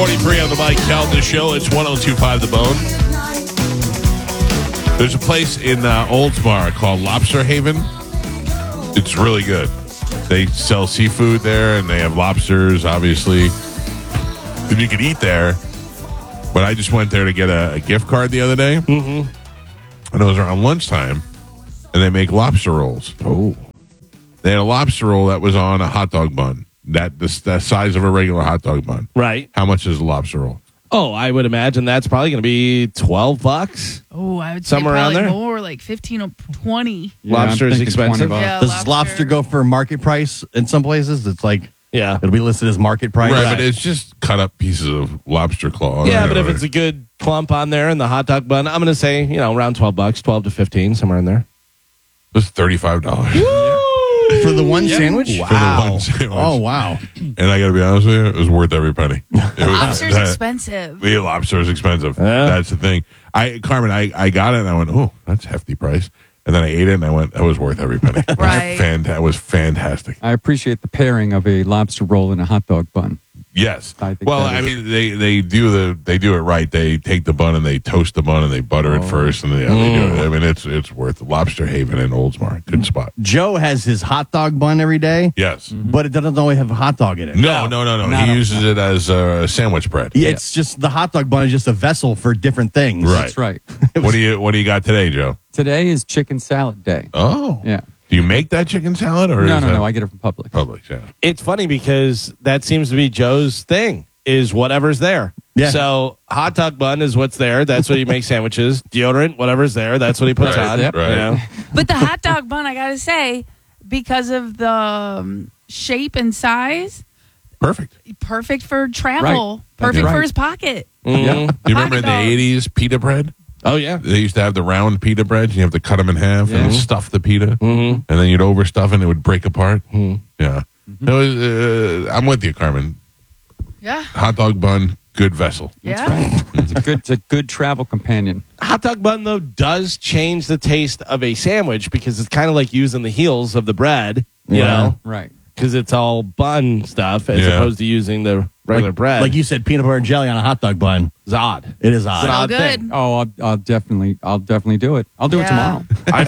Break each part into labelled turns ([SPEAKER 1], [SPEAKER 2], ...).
[SPEAKER 1] 6:43 on the Mike Calda Show. It's 102.5 The Bone. There's a place in Oldsmar called Lobster Haven. It's really good. They sell seafood there, and they have lobsters, obviously. And you can eat there. But I just went there to get a gift card the other day. Mm-hmm. And it was around lunchtime, and they make lobster rolls. Oh. They had a lobster roll that was on a hot dog bun. The size of a regular hot dog bun.
[SPEAKER 2] Right.
[SPEAKER 1] How much is a lobster roll?
[SPEAKER 2] Oh, I would imagine that's probably going to be $12.
[SPEAKER 3] Oh, I would say
[SPEAKER 2] Somewhere around
[SPEAKER 3] probably
[SPEAKER 2] there?
[SPEAKER 3] more, like 15 or 20.
[SPEAKER 4] Yeah,
[SPEAKER 2] Lobster
[SPEAKER 4] I'm
[SPEAKER 2] is
[SPEAKER 4] thinking
[SPEAKER 2] expensive.
[SPEAKER 4] $20.
[SPEAKER 3] Yeah,
[SPEAKER 5] Does lobster go for market price in some places? It's like
[SPEAKER 2] Yeah.
[SPEAKER 5] it'll be listed as market price.
[SPEAKER 1] Right, but it's just cut up pieces of lobster claw.
[SPEAKER 2] Yeah, but if it's a good clump on there in the hot dog bun, I'm going to say, around $12, 12 to 15, somewhere in there.
[SPEAKER 1] It was $35.
[SPEAKER 5] For the one sandwich?
[SPEAKER 1] For the one sandwich.
[SPEAKER 5] Oh, wow.
[SPEAKER 1] And I got to be honest with you, it was worth every penny.
[SPEAKER 3] Lobster's expensive.
[SPEAKER 1] Yeah, lobster is expensive.
[SPEAKER 2] Yeah.
[SPEAKER 1] That's the thing. Carmen, I got it and I went, oh, that's a hefty price. And then I ate it and I went, that was worth every penny.
[SPEAKER 3] Right.
[SPEAKER 1] It was fantastic.
[SPEAKER 4] I appreciate the pairing of a lobster roll and a hot dog bun.
[SPEAKER 1] Yes.
[SPEAKER 4] I think
[SPEAKER 1] Well,
[SPEAKER 4] that
[SPEAKER 1] I
[SPEAKER 4] is-
[SPEAKER 1] mean, they do it right. They take the bun and they toast the bun and they butter it first, and they do it. I mean, it's worth it. Lobster Haven in Oldsmar, good spot.
[SPEAKER 5] Joe has his hot dog bun every day,
[SPEAKER 1] Yes.
[SPEAKER 5] but it doesn't always have a hot dog in it.
[SPEAKER 1] No.
[SPEAKER 4] Not
[SPEAKER 1] He
[SPEAKER 4] a-
[SPEAKER 1] uses it as sandwich bread.
[SPEAKER 5] Yeah, it's just the hot dog bun is just a vessel for different things.
[SPEAKER 1] Right.
[SPEAKER 4] That's right.
[SPEAKER 1] What do you got today, Joe?
[SPEAKER 4] Today is chicken salad day.
[SPEAKER 1] Oh,
[SPEAKER 4] Yeah.
[SPEAKER 1] Do you make that chicken salad or
[SPEAKER 4] No,
[SPEAKER 1] is
[SPEAKER 4] no,
[SPEAKER 1] that
[SPEAKER 4] no. I get it from Publix.
[SPEAKER 1] Publix? Yeah.
[SPEAKER 2] It's funny because that seems to be Joe's thing, is whatever's there.
[SPEAKER 5] Yeah.
[SPEAKER 2] So hot dog bun is what's there. That's what he makes sandwiches. Deodorant, whatever's there. That's what he puts
[SPEAKER 1] Right,
[SPEAKER 2] on.
[SPEAKER 4] yep.
[SPEAKER 1] right.
[SPEAKER 3] But the hot dog bun, I got to say, because of the shape and size,
[SPEAKER 1] Perfect.
[SPEAKER 3] perfect for travel.
[SPEAKER 4] Right. That's
[SPEAKER 3] Perfect for
[SPEAKER 4] right.
[SPEAKER 3] his pocket.
[SPEAKER 4] Yeah.
[SPEAKER 1] Do you remember in the
[SPEAKER 3] Hot dogs.
[SPEAKER 1] 80s pita bread?
[SPEAKER 2] Oh, yeah.
[SPEAKER 1] They used to have the round pita breads. And you have to cut them in half and
[SPEAKER 4] Yeah.
[SPEAKER 1] stuff the pita, and then you'd overstuff and it would break apart. Yeah. It was, I'm with you, Carmen.
[SPEAKER 3] Yeah.
[SPEAKER 1] Hot dog bun, good vessel.
[SPEAKER 3] Yeah.
[SPEAKER 4] It's a good travel companion.
[SPEAKER 2] Hot dog bun, though, does change the taste of a sandwich because it's kind of like using the heels of the bread, you
[SPEAKER 5] Yeah.
[SPEAKER 2] know,
[SPEAKER 4] Right.
[SPEAKER 2] because it's all bun stuff as
[SPEAKER 1] Yeah.
[SPEAKER 2] opposed to using the regular bread.
[SPEAKER 5] Like you said, peanut butter and jelly on a hot dog bun.
[SPEAKER 2] It's odd.
[SPEAKER 5] It is odd.
[SPEAKER 2] It's an odd
[SPEAKER 3] good.
[SPEAKER 2] thing.
[SPEAKER 4] Oh, I'll definitely do it. I'll do it
[SPEAKER 3] Yeah.
[SPEAKER 4] tomorrow.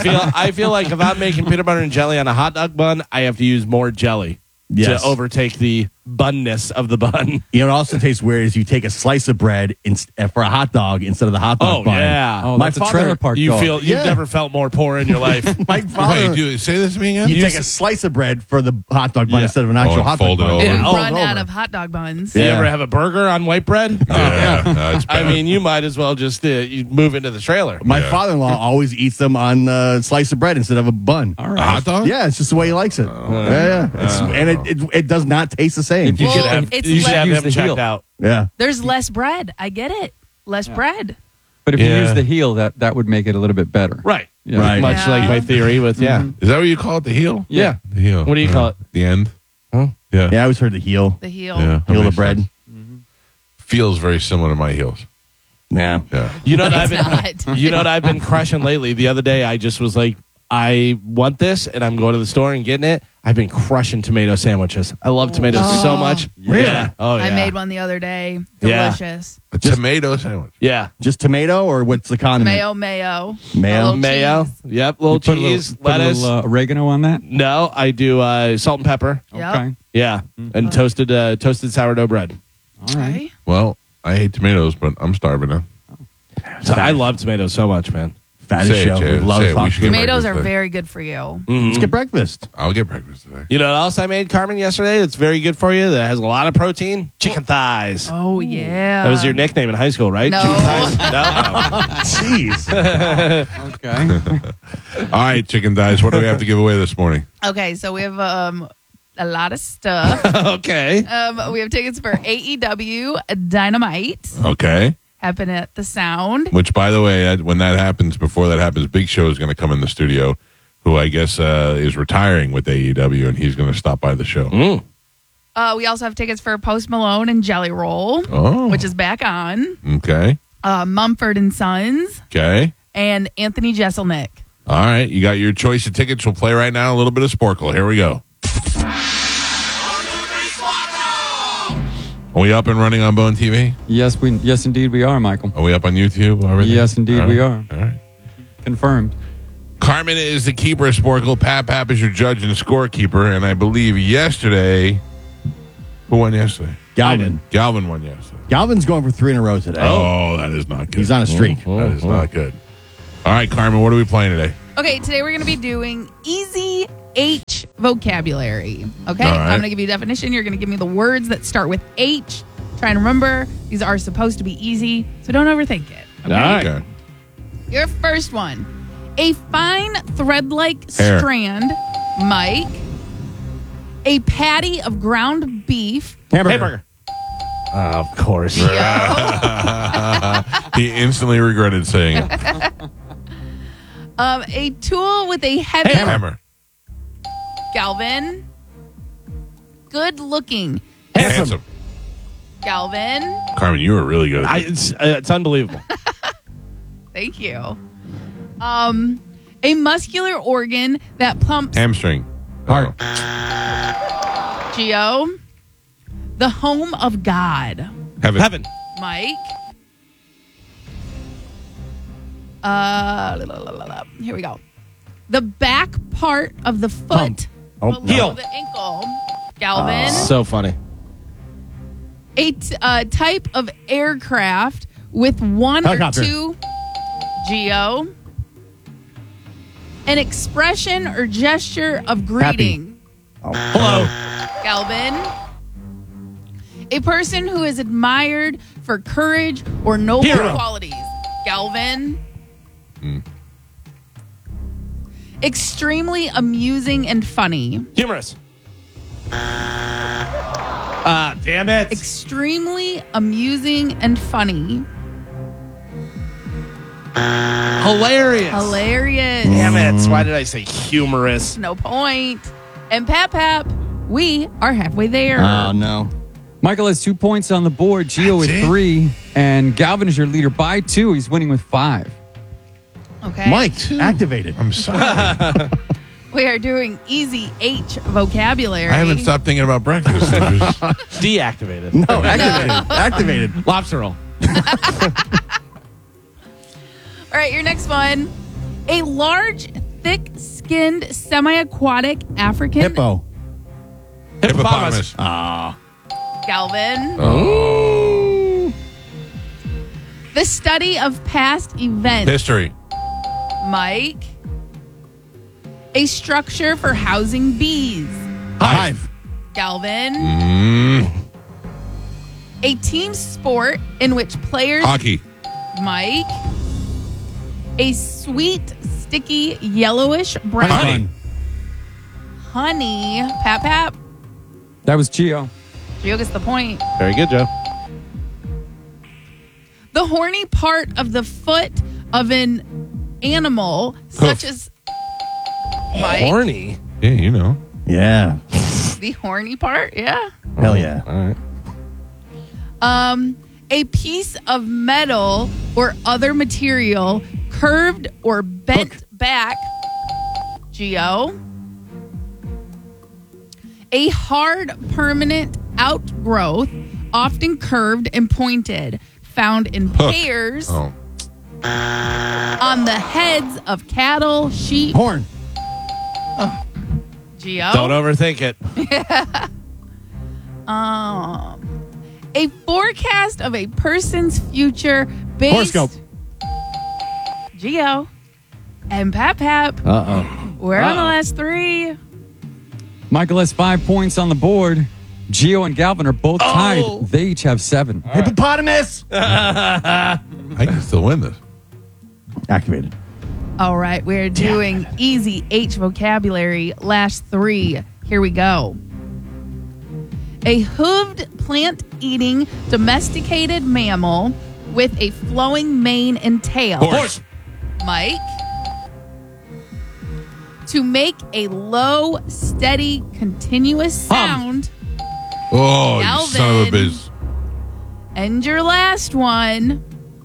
[SPEAKER 2] I feel like if I'm making peanut butter and jelly on a hot dog bun, I have to use more jelly
[SPEAKER 5] Yes.
[SPEAKER 2] to overtake the bunness of the bun.
[SPEAKER 5] You know, it also tastes weird is you take a slice of bread for a hot dog instead of the hot dog
[SPEAKER 2] Oh,
[SPEAKER 5] bun.
[SPEAKER 2] yeah.
[SPEAKER 4] Oh,
[SPEAKER 5] My
[SPEAKER 4] that's a
[SPEAKER 5] father-
[SPEAKER 4] trailer park
[SPEAKER 2] You
[SPEAKER 4] dog.
[SPEAKER 2] feel you've
[SPEAKER 5] Yeah.
[SPEAKER 2] never felt more poor in your life.
[SPEAKER 5] My father,
[SPEAKER 1] Wait, say this to me again?
[SPEAKER 5] you take a slice of bread for the hot dog bun
[SPEAKER 2] Yeah.
[SPEAKER 5] instead of an actual
[SPEAKER 1] Oh,
[SPEAKER 5] hot dog
[SPEAKER 1] fold it
[SPEAKER 5] bun.
[SPEAKER 1] over.
[SPEAKER 2] Yeah. Oh,
[SPEAKER 3] Run
[SPEAKER 5] Fold it
[SPEAKER 3] out
[SPEAKER 5] over.
[SPEAKER 3] of hot dog buns.
[SPEAKER 2] Do you
[SPEAKER 5] Yeah.
[SPEAKER 2] ever have a burger on white bread?
[SPEAKER 1] Yeah, that's
[SPEAKER 2] I
[SPEAKER 1] bad.
[SPEAKER 2] mean, you might as well just you move into the trailer.
[SPEAKER 5] My
[SPEAKER 1] Yeah.
[SPEAKER 5] father-in-law always eats them on a slice of bread instead of a bun.
[SPEAKER 4] All
[SPEAKER 1] a
[SPEAKER 4] right.
[SPEAKER 1] hot dog?
[SPEAKER 5] Yeah, it's just the way he likes it. Yeah. And it does not taste the same.
[SPEAKER 4] If you
[SPEAKER 3] Well,
[SPEAKER 4] should
[SPEAKER 2] have,
[SPEAKER 3] it's
[SPEAKER 2] you should have
[SPEAKER 4] use
[SPEAKER 2] him
[SPEAKER 4] the
[SPEAKER 2] checked
[SPEAKER 4] heel.
[SPEAKER 2] out.
[SPEAKER 5] Yeah.
[SPEAKER 3] There's less bread. I get it. Less bread.
[SPEAKER 4] But if you
[SPEAKER 1] Yeah.
[SPEAKER 4] use the heel, that would make it a little bit better.
[SPEAKER 2] Right.
[SPEAKER 4] Yeah.
[SPEAKER 5] Right.
[SPEAKER 2] Much
[SPEAKER 3] Yeah.
[SPEAKER 2] like my theory with,
[SPEAKER 1] Is that what you call it? The heel?
[SPEAKER 2] Yeah.
[SPEAKER 1] The heel.
[SPEAKER 2] What do you call it?
[SPEAKER 1] The end?
[SPEAKER 2] Huh?
[SPEAKER 1] Yeah.
[SPEAKER 5] Yeah, I always heard the heel.
[SPEAKER 3] The heel.
[SPEAKER 1] Yeah. that
[SPEAKER 5] Heel of
[SPEAKER 1] makes
[SPEAKER 5] bread.
[SPEAKER 1] sense. Feels very similar to my heels.
[SPEAKER 5] Yeah.
[SPEAKER 1] Yeah.
[SPEAKER 2] You know what I've
[SPEAKER 3] It's
[SPEAKER 2] been
[SPEAKER 3] not.
[SPEAKER 2] you know what I've been crushing lately? The other day I just was like, I want this and I'm going to the store and getting it. I've been crushing tomato sandwiches. I love tomatoes so much.
[SPEAKER 5] Really?
[SPEAKER 2] Yeah. Oh yeah.
[SPEAKER 3] I made one the other day.
[SPEAKER 2] Yeah.
[SPEAKER 3] Delicious.
[SPEAKER 1] A tomato sandwich.
[SPEAKER 2] Yeah.
[SPEAKER 5] Just tomato or what's the condiment?
[SPEAKER 3] Mayo.
[SPEAKER 5] Mayo.
[SPEAKER 3] A little
[SPEAKER 2] Mayo.
[SPEAKER 3] cheese.
[SPEAKER 2] Yep. Little
[SPEAKER 4] You put
[SPEAKER 2] cheese,
[SPEAKER 4] put a
[SPEAKER 2] lettuce.
[SPEAKER 4] little oregano on that.
[SPEAKER 2] No, I do salt and pepper.
[SPEAKER 3] Yep.
[SPEAKER 4] Okay.
[SPEAKER 2] Yeah. And toasted sourdough bread.
[SPEAKER 4] All right.
[SPEAKER 3] Okay.
[SPEAKER 1] Well, I hate tomatoes, but I'm starving now.
[SPEAKER 2] So I love tomatoes so much, man.
[SPEAKER 5] Fattest
[SPEAKER 1] Say it,
[SPEAKER 5] show.
[SPEAKER 1] Jay.
[SPEAKER 5] We love
[SPEAKER 1] Say it. We
[SPEAKER 5] talking.
[SPEAKER 1] should get
[SPEAKER 3] Tomatoes are
[SPEAKER 1] breakfast today.
[SPEAKER 3] very good for you.
[SPEAKER 5] Let's get breakfast.
[SPEAKER 1] I'll get breakfast today.
[SPEAKER 2] You know what else I made, Carmen, yesterday? That's very good for you. That has a lot of protein. Chicken thighs.
[SPEAKER 3] Oh, yeah.
[SPEAKER 2] That was your nickname in high school, right?
[SPEAKER 3] No.
[SPEAKER 2] Chicken thighs? No.
[SPEAKER 5] Jeez.
[SPEAKER 4] Okay.
[SPEAKER 1] All right, chicken thighs. What do we have to give away this morning?
[SPEAKER 3] Okay, so we have a lot of stuff.
[SPEAKER 2] Okay.
[SPEAKER 3] We have tickets for AEW Dynamite.
[SPEAKER 1] Okay.
[SPEAKER 3] Happen at the Sound.
[SPEAKER 1] Which, by the way, when that happens, before that happens, Big Show is going to come in the studio, who I guess is retiring with AEW, and he's going to stop by the show.
[SPEAKER 3] We also have tickets for Post Malone and Jelly Roll,
[SPEAKER 1] Oh.
[SPEAKER 3] which is back on.
[SPEAKER 1] Okay.
[SPEAKER 3] Mumford and Sons
[SPEAKER 1] Okay.
[SPEAKER 3] and Anthony Jeselnik.
[SPEAKER 1] All right. You got your choice of tickets. We'll play right now. A little bit of Sporkle. Here we go. Are we up and running on Bone TV?
[SPEAKER 4] Yes, indeed we are, Michael.
[SPEAKER 1] Are we up on YouTube? Everything?
[SPEAKER 4] Yes, indeed we are.
[SPEAKER 1] All right.
[SPEAKER 4] Confirmed.
[SPEAKER 1] Carmen is the keeper of Sporkle. Pap is your judge and scorekeeper. And I believe yesterday, who won yesterday?
[SPEAKER 5] Galvin.
[SPEAKER 1] Galvin won yesterday.
[SPEAKER 5] Galvin's going for 3 in a row today.
[SPEAKER 1] Oh, that is not good.
[SPEAKER 5] He's on a streak.
[SPEAKER 1] That is not good. All right, Carmen, what are we playing today?
[SPEAKER 3] Okay, today we're going to be doing easy H vocabulary. Okay,
[SPEAKER 1] All right.
[SPEAKER 3] I'm going to give you a definition. You're going to give me the words that start with H. Try and remember, these are supposed to be easy, so don't overthink it. Okay?
[SPEAKER 2] All right.
[SPEAKER 1] Okay.
[SPEAKER 3] Your first one. A fine thread-like
[SPEAKER 1] Hair.
[SPEAKER 3] strand, Mike. A patty of ground beef,
[SPEAKER 5] Hamburger.
[SPEAKER 2] Of course.
[SPEAKER 3] Gio.
[SPEAKER 1] He instantly regretted saying it.
[SPEAKER 3] A tool with a heavy
[SPEAKER 1] Hammer.
[SPEAKER 3] Galvin. Good looking,
[SPEAKER 1] Handsome.
[SPEAKER 3] Galvin.
[SPEAKER 1] Carmen, you were really good at this.
[SPEAKER 2] It's unbelievable.
[SPEAKER 3] Thank you. A muscular organ that pumps
[SPEAKER 1] Hamstring.
[SPEAKER 5] Heart.
[SPEAKER 3] Gio. The home of God,
[SPEAKER 1] Heaven.
[SPEAKER 3] Mike. Here we go. The back part of the foot
[SPEAKER 5] Oh,
[SPEAKER 3] below
[SPEAKER 2] Heel.
[SPEAKER 3] the ankle, Galvin.
[SPEAKER 2] So funny.
[SPEAKER 3] A type of aircraft with one
[SPEAKER 5] Helicopter.
[SPEAKER 3] or two, Geo. An expression or gesture of greeting,
[SPEAKER 2] Hello.
[SPEAKER 3] Galvin. A person who is admired for courage or noble
[SPEAKER 2] Hero.
[SPEAKER 3] qualities, Galvin. Extremely amusing and funny.
[SPEAKER 2] Humorous. Damn it.
[SPEAKER 3] Extremely amusing and funny.
[SPEAKER 2] Hilarious.
[SPEAKER 3] Hilarious.
[SPEAKER 2] Damn it. Why did I say humorous?
[SPEAKER 3] No point. And Pap, we are halfway there.
[SPEAKER 5] Oh, no.
[SPEAKER 4] Michael has 2 points on the board. Gio with
[SPEAKER 1] That's it?
[SPEAKER 4] 3. And Galvin is your leader by 2. He's winning with 5.
[SPEAKER 3] Okay.
[SPEAKER 5] Mike, activated.
[SPEAKER 1] I'm sorry.
[SPEAKER 3] We are doing easy H vocabulary.
[SPEAKER 1] I haven't stopped thinking about breakfast.
[SPEAKER 2] Deactivated.
[SPEAKER 5] No, activated. Activated.
[SPEAKER 2] Lobster roll.
[SPEAKER 3] All right, your next one. A large, thick-skinned, semi-aquatic African
[SPEAKER 5] Hippo.
[SPEAKER 1] Hippopotamus.
[SPEAKER 3] Galvin.
[SPEAKER 1] Oh.
[SPEAKER 3] The study of past events.
[SPEAKER 1] History.
[SPEAKER 3] Mike. A structure for housing bees.
[SPEAKER 5] Hive.
[SPEAKER 3] Galvin. A team sport in which players.
[SPEAKER 1] Hockey.
[SPEAKER 3] Mike. A sweet, sticky, yellowish brown.
[SPEAKER 1] Honey.
[SPEAKER 3] Honey. Pap.
[SPEAKER 4] That was Gio.
[SPEAKER 3] Gio gets the point.
[SPEAKER 2] Very good, Joe.
[SPEAKER 3] The horny part of the foot of an animal, such as Mike.
[SPEAKER 2] Horny.
[SPEAKER 1] Yeah, you know.
[SPEAKER 5] Yeah.
[SPEAKER 3] The horny part, yeah.
[SPEAKER 5] Hell yeah.
[SPEAKER 2] All right.
[SPEAKER 3] A piece of metal or other material curved or bent
[SPEAKER 5] Hook.
[SPEAKER 3] back. Geo. A hard, permanent outgrowth, often curved and pointed, found in
[SPEAKER 1] Hook.
[SPEAKER 3] pairs
[SPEAKER 1] Oh.
[SPEAKER 3] on the heads of cattle, sheep.
[SPEAKER 5] Horn.
[SPEAKER 3] Geo.
[SPEAKER 2] Don't overthink it.
[SPEAKER 3] A forecast of a person's future based.
[SPEAKER 5] Horoscope.
[SPEAKER 3] Geo. And Pap.
[SPEAKER 2] Uh-oh.
[SPEAKER 3] We're on the last 3.
[SPEAKER 4] Michael has 5 points on the board. Gio and Galvin are both tied. They each have 7.
[SPEAKER 5] Hippopotamus.
[SPEAKER 1] I can still win this.
[SPEAKER 5] Activated.
[SPEAKER 3] All right, we're doing easy H vocabulary. Last 3. Here we go. A hooved, plant-eating, domesticated mammal with a flowing mane and tail.
[SPEAKER 1] Horse.
[SPEAKER 3] Mike. To make a low, steady, continuous sound.
[SPEAKER 1] Oh, you son of a
[SPEAKER 3] Galvin.
[SPEAKER 1] biz.
[SPEAKER 3] And your last one.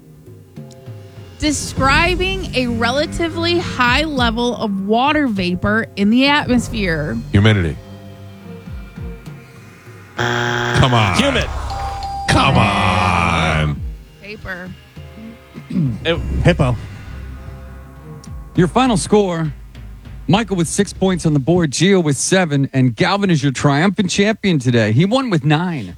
[SPEAKER 3] Describing a relatively high level of water vapor in the atmosphere.
[SPEAKER 1] Humidity. Come on.
[SPEAKER 2] Humid.
[SPEAKER 1] Come on.
[SPEAKER 3] Paper.
[SPEAKER 5] Hippo.
[SPEAKER 4] Your final score, Michael with 6 points on the board, Gio with 7, and Galvin is your triumphant champion today. He won with 9.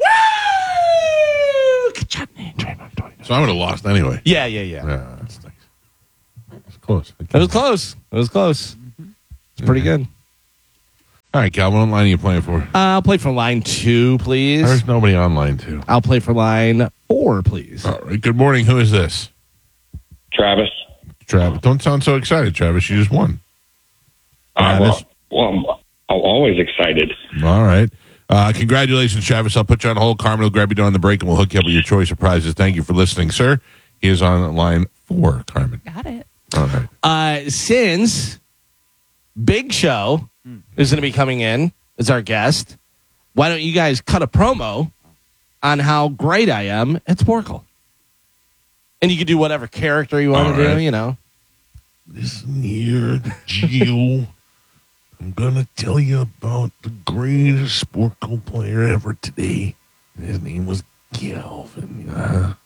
[SPEAKER 2] Good job, man.
[SPEAKER 1] So I would have lost anyway.
[SPEAKER 2] Yeah.
[SPEAKER 1] Yeah, that's nice. It's close.
[SPEAKER 2] It was close. It's pretty good.
[SPEAKER 1] All right, Calvin, what line are you playing for?
[SPEAKER 2] I'll play for line 2, please.
[SPEAKER 1] There's nobody on line 2.
[SPEAKER 2] I'll play for line 4, please.
[SPEAKER 1] All right. Good morning. Who is this?
[SPEAKER 6] Travis.
[SPEAKER 1] Travis. Don't sound so excited, Travis. You just won.
[SPEAKER 6] Well, I'm always excited.
[SPEAKER 1] All right. Congratulations, Travis. I'll put you on hold. Carmen will grab you during the break, and we'll hook you up with your choice of prizes. Thank you for listening, sir. He is on line 4, Carmen.
[SPEAKER 3] Got it.
[SPEAKER 1] All right.
[SPEAKER 2] Since Big Show is going to be coming in as our guest, why don't you guys cut a promo on how great I am at Sporkle? And you can do whatever character you want to do, you know.
[SPEAKER 1] Listen here, Gio. I'm going to tell you about the greatest Sporkle player ever today. His name was Galvin.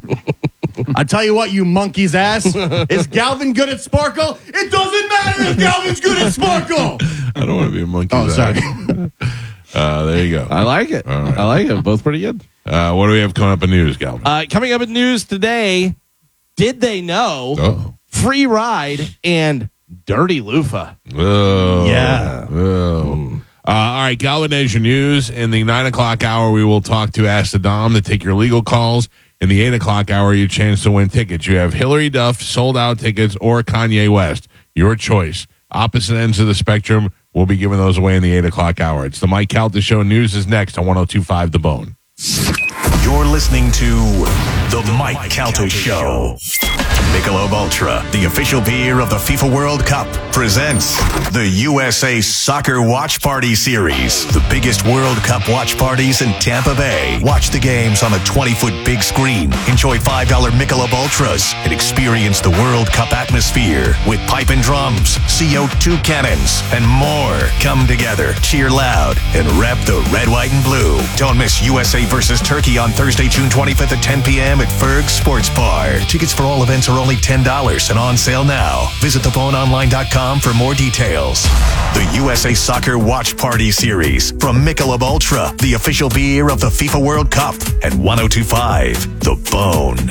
[SPEAKER 5] I tell you what, you monkey's ass. Is Galvin good at Sparkle? It doesn't matter if Galvin's good at Sparkle.
[SPEAKER 1] I don't want to be a monkey.
[SPEAKER 5] Oh, sorry.
[SPEAKER 1] There you go.
[SPEAKER 2] I like it.
[SPEAKER 1] All right.
[SPEAKER 2] I like it. Both pretty good.
[SPEAKER 1] What do we have coming up in news, Galvin?
[SPEAKER 2] Coming up in news today, did they know
[SPEAKER 1] Oh.
[SPEAKER 2] Free Ride and Dirty Loofah?
[SPEAKER 1] Oh.
[SPEAKER 5] Yeah.
[SPEAKER 1] Oh. All right, Galvin Nation News. In the 9 o'clock hour, we will talk to Ask the Dom to take your legal calls. In the 8 o'clock hour, you chance to win tickets. You have Hillary Duff sold-out tickets or Kanye West. Your choice. Opposite ends of the spectrum. We'll be giving those away in the 8 o'clock hour. It's the Mike Calta Show. News is next on 102.5 The Bone.
[SPEAKER 7] You're listening to The Mike Calta Show. Michelob Ultra, the official beer of the FIFA World Cup, presents the USA Soccer Watch Party Series. The biggest World Cup watch parties in Tampa Bay. Watch the games on a 20-foot big screen. Enjoy $5 Michelob Ultras and experience the World Cup atmosphere with pipe and drums, CO2 cannons, and more. Come together, cheer loud, and rep the red, white, and blue. Don't miss USA versus Turkey on Thursday, June 25th at 10 p.m. at Ferg's Sports Bar. Tickets for all events are only $10 and on sale now. Visit theboneonline.com for more details. The USA Soccer Watch Party Series from Michelob Ultra, the official beer of the FIFA World Cup, at 102.5 The Bone.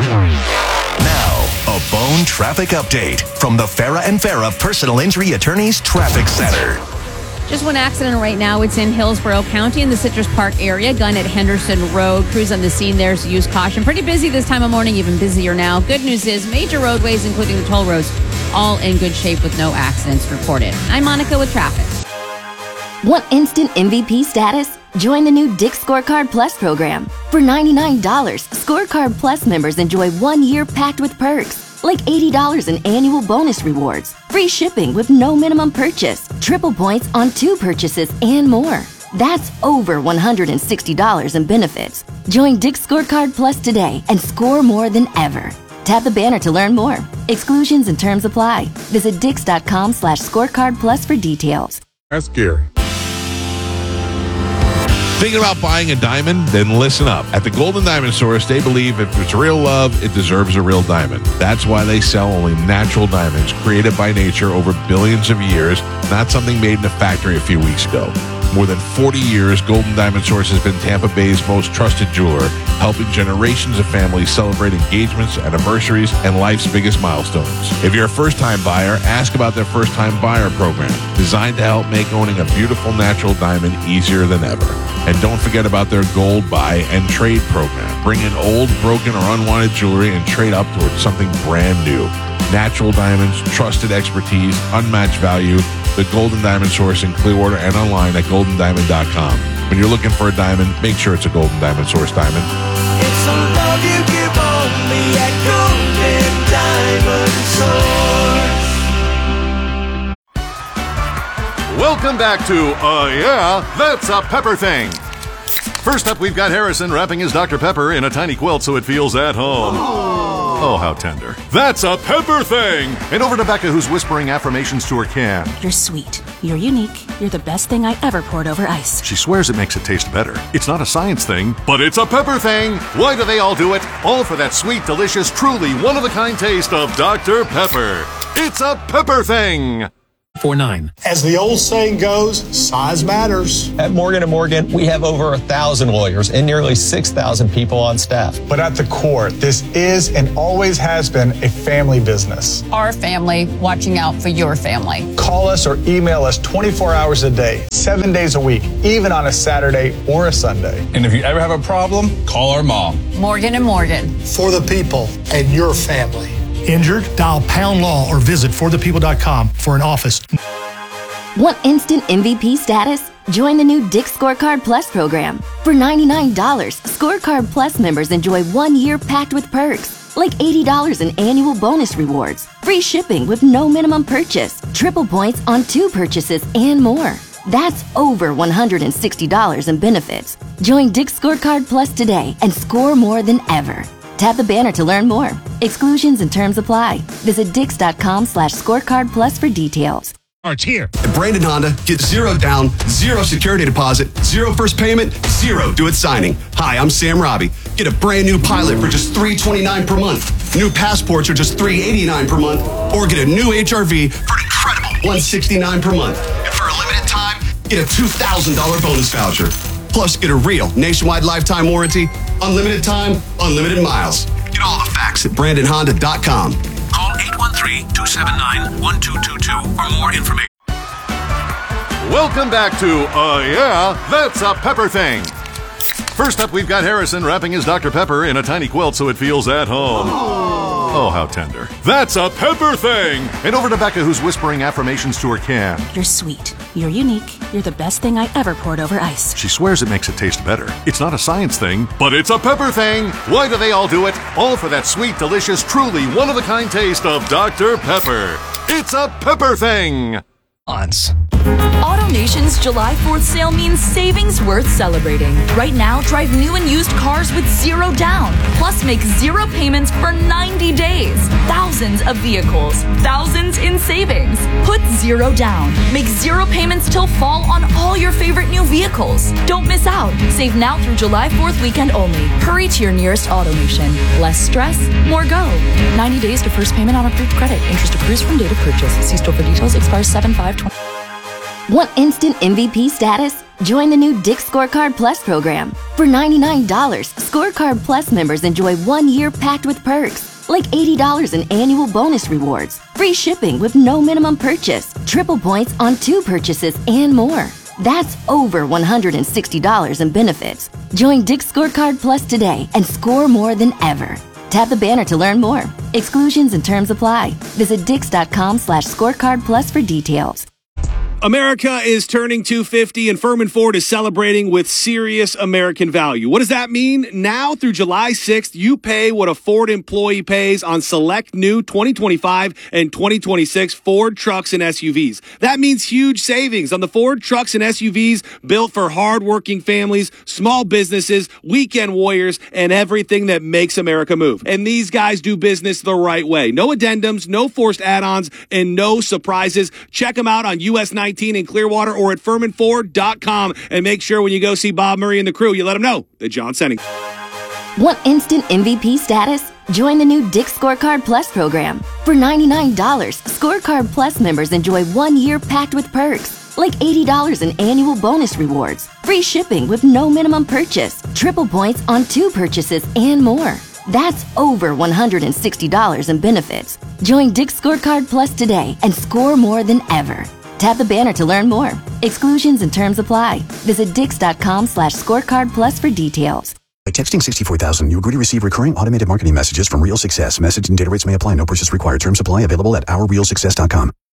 [SPEAKER 7] Now, a Bone traffic update from the Farah and Farah Personal Injury Attorneys Traffic Center.
[SPEAKER 8] Just one accident right now. It's in Hillsborough County in the Citrus Park area. Gun at Henderson Road. Crews on the scene there, so use caution. Pretty busy this time of morning, even busier now. Good news is major roadways, including the toll roads, all in good shape with no accidents reported. I'm Monica with traffic.
[SPEAKER 9] Want instant MVP status? Join the new Dick's Scorecard Plus program. For $99, Scorecard Plus members enjoy 1 year packed with perks, like $80 in annual bonus rewards, free shipping with no minimum purchase, triple points on 2 purchases, and more. That's over $160 in benefits. Join Dick's Scorecard Plus today and score more than ever. Tap the banner to learn more. Exclusions and terms apply. Visit Dix.com/scorecard plus for details.
[SPEAKER 1] That's Gary. Thinking about buying a diamond? Then listen up. At the Golden Diamond Source, they believe if it's real love, it deserves a real diamond. That's why they sell only natural diamonds created by nature over billions of years, not something made in a factory a few weeks ago. More than 40 years, Golden Diamond Source has been Tampa Bay's most trusted jeweler, helping generations of families celebrate engagements, anniversaries, and life's biggest milestones. If you're a first-time buyer, ask about their first-time buyer program, designed to help make owning a beautiful natural diamond easier than ever. And don't forget about their gold buy and trade program. Bring in old, broken, or unwanted jewelry and trade up towards something brand new. Natural diamonds, trusted expertise, unmatched value. The Golden Diamond Source in Clearwater and online at goldendiamond.com. When you're looking for a diamond, make sure it's a Golden Diamond Source diamond.
[SPEAKER 10] It's a love you give only at Golden Diamond Source.
[SPEAKER 11] Welcome back to Yeah, That's a Pepper Thing. First up, we've got Harrison wrapping his Dr. Pepper in a tiny quilt so it feels at home. Oh, how tender. That's a pepper thing! And over to Becca, who's whispering affirmations to her can.
[SPEAKER 12] You're sweet. You're unique. You're the best thing I ever poured over ice.
[SPEAKER 11] She swears it makes it taste better. It's not a science thing, but it's a pepper thing! Why do they all do it? All for that sweet, delicious, truly one-of-a-kind taste of Dr. Pepper. It's a pepper thing!
[SPEAKER 13] 49.
[SPEAKER 14] As the old saying goes, size matters.
[SPEAKER 13] At Morgan & Morgan, we have over 1,000 lawyers and nearly 6,000 people on staff.
[SPEAKER 14] But at the core, this is and always has been a family business.
[SPEAKER 15] Our family watching out for your family.
[SPEAKER 14] Call us or email us 24 hours a day, 7 days a week, even on a Saturday or a Sunday.
[SPEAKER 13] And if you ever have a problem, call our mom.
[SPEAKER 15] Morgan & Morgan.
[SPEAKER 14] For the people and your family. Injured? Dial pound law or visit forthepeople.com for an office.
[SPEAKER 9] Want instant MVP status? Join the new Dick's Scorecard Plus program. For $99, Scorecard Plus members enjoy 1 year packed with perks, like $80 in annual bonus rewards, free shipping with no minimum purchase, triple points on 2 purchases, and more. That's over $160 in benefits. Join Dick's Scorecard Plus today and score more than ever. Tap the banner to learn more. Exclusions and terms apply. Visit dix.com/scorecard plus for details.
[SPEAKER 16] Starts here. At Brandon Honda, get 0 down, 0 security deposit, 0 first payment, 0 do it signing. Hi, I'm Sam Robbie. Get a brand new Pilot for just $329 per month. New Passports are just $389 per month. Or get a new HRV for an incredible $169 per month. And for a limited time, get a $2,000 bonus voucher. Plus, get a real nationwide lifetime warranty, unlimited time, unlimited miles. Get all the facts at BrandonHonda.com.
[SPEAKER 17] Call 813-279-1222 for more information.
[SPEAKER 11] Welcome back to Yeah, That's a Pepper Thing. First up, we've got Harrison wrapping his Dr. Pepper in a tiny quilt so it feels at home. Oh, how tender. That's a pepper thing! And over to Becca, who's whispering affirmations to her can.
[SPEAKER 12] You're sweet. You're unique. You're the best thing I ever poured over ice.
[SPEAKER 11] She swears it makes it taste better. It's not a science thing, but it's a pepper thing! Why do they all do it? All for that sweet, delicious, truly one-of-a-kind taste of Dr. Pepper. It's a pepper thing!
[SPEAKER 18] AutoNation's July 4th sale means savings worth celebrating. Right now, drive new and used cars with 0 down. Plus, make 0 payments for 90 days. Thousands of vehicles. Thousands in savings. Put 0 down. Make 0 payments till fall on all your favorite new vehicles. Don't miss out. Save now through July 4th weekend only. Hurry to your nearest AutoNation. Less stress, more go. 90 days to first payment on approved credit. Interest accrues from date of purchase. See store for details. Expires 7/5/20.
[SPEAKER 9] Want instant MVP status? Join the new Dick's Scorecard Plus program. For $99, Scorecard Plus members enjoy 1 year packed with perks, like $80 in annual bonus rewards, free shipping with no minimum purchase, triple points on 2 purchases, and more. That's over $160 in benefits. Join Dick's Scorecard Plus today and score more than ever. Tap the banner to learn more. Exclusions and terms apply. Visit dix.com/scorecard plus for details.
[SPEAKER 19] America is turning 250 and Furman Ford is celebrating with serious American value. What does that mean? Now through July 6th, you pay what a Ford employee pays on select new 2025 and 2026 Ford trucks and SUVs. That means huge savings on the Ford trucks and SUVs built for hardworking families, small businesses, weekend warriors, and everything that makes America move. And these guys do business the right way. No addendums, no forced add-ons, and no surprises. Check them out on US 19 in Clearwater or at FurmanFord.com, and make sure when you go see Bob Murray and the crew, you let them know that John's sending.
[SPEAKER 9] Want instant MVP status? Join the new Dick's Scorecard Plus program. For $99, Scorecard Plus members enjoy 1 year packed with perks, like $80 in annual bonus rewards, free shipping with no minimum purchase, triple points on 2 purchases, and more. That's over $160 in benefits. Join Dick's Scorecard Plus today and score more than ever. Tap the banner to learn more. Exclusions and terms apply. Visit dix.com/scorecard plus for details.
[SPEAKER 20] By texting 64,000, you agree to receive recurring automated marketing messages from Real Success. Message and data rates may apply. No purchase required. Terms apply. Available at ourrealsuccess.com.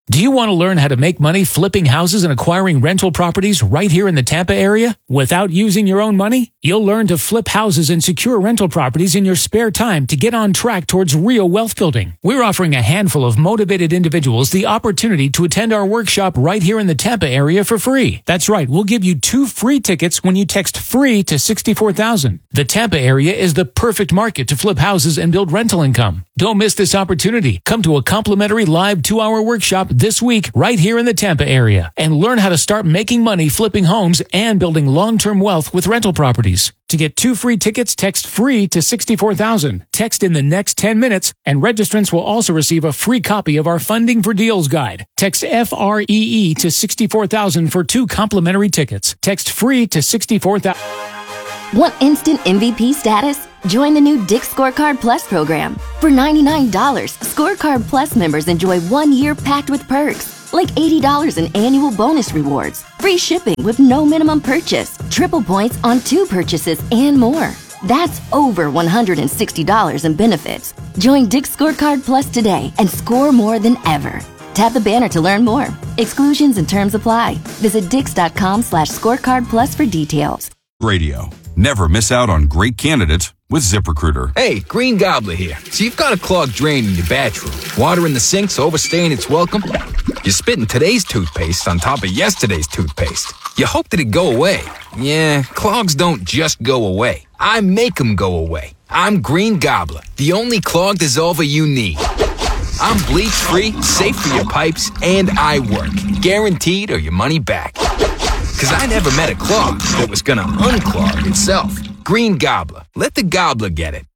[SPEAKER 17] Do you want to learn how to make money flipping houses and acquiring rental properties right here in the Tampa area without using your own money? You'll learn to flip houses and secure rental properties in your spare time to get on track towards real wealth building. We're offering a handful of motivated individuals the opportunity to attend our workshop right here in the Tampa area for free. That's right, we'll give you 2 free tickets when you text FREE to 64,000. The Tampa area is the perfect market to flip houses and build rental income. Don't miss this opportunity. Come to a complimentary live 2-hour workshop this week right here in the Tampa area and learn how to start making money flipping homes and building long-term wealth with rental properties. To get 2 free tickets, text FREE to 64,000. Text in the next 10 minutes, and registrants will also receive a free copy of our Funding for Deals guide. Text FREE to 64,000 for 2 complimentary tickets. Text FREE to 64,000.
[SPEAKER 9] Want instant MVP status? Join the new Dick's Scorecard Plus program. For $99, Scorecard Plus members enjoy 1 year packed with perks, like $80 in annual bonus rewards, free shipping with no minimum purchase, triple points on 2 purchases, and more. That's over $160 in benefits. Join Dick's Scorecard Plus today and score more than ever. Tap the banner to learn more. Exclusions and terms apply. Visit dix.com/scorecard plus for details.
[SPEAKER 21] Radio. Never miss out on great candidates with ZipRecruiter.
[SPEAKER 22] Hey, Green Gobbler here. So you've got a clogged drain in your bathroom. Water in the sink's overstaying its welcome. You're spitting today's toothpaste on top of yesterday's toothpaste. You hope that it'd go away. Yeah, clogs don't just go away. I make them go away. I'm Green Gobbler, the only clog dissolver you need. I'm bleach-free, safe for your pipes, and I work. Guaranteed or your money back. Because I never met a clog that was going to unclog itself. Green Gobbler. Let the gobbler get it.